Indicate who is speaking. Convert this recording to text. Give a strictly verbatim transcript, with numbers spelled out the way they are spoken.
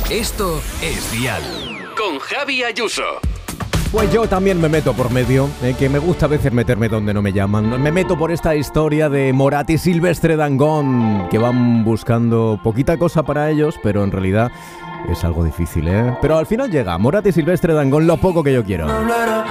Speaker 1: Esto es Dial. Con Javi Ayuso.
Speaker 2: Pues yo también me meto por medio, eh, que me gusta a veces meterme donde no me llaman. Me meto por esta historia de Morat y Silvestre Dangond, que van buscando poquita cosa para ellos, pero en realidad es algo difícil, ¿eh? Pero al final llega Morat y Silvestre Dangond, lo poco que yo quiero.